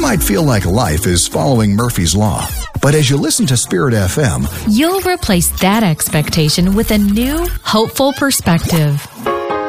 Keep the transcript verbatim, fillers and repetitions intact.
might feel like life is following Murphy's Law, but as you listen to Spirit F M, you'll replace that expectation with a new, hopeful perspective.